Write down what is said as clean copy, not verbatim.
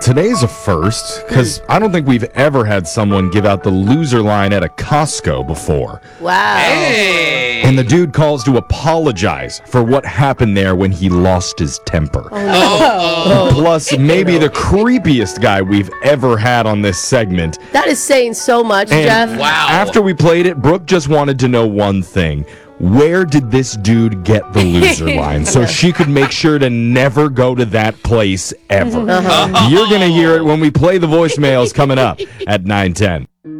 today's a first, because I don't think we've ever had someone give out the loser line at a Costco before. Wow. Hey. And the dude calls to apologize for what happened there when he lost his temper. Plus, maybe the creepiest guy we've ever had on this segment. That is saying so much, And Jeff. Wow. after we played it, Brooke just wanted to know one thing. Where did this dude get the loser line so she could make sure to never go to that place ever? You're going to hear it when we play the voicemails coming up at 9:10.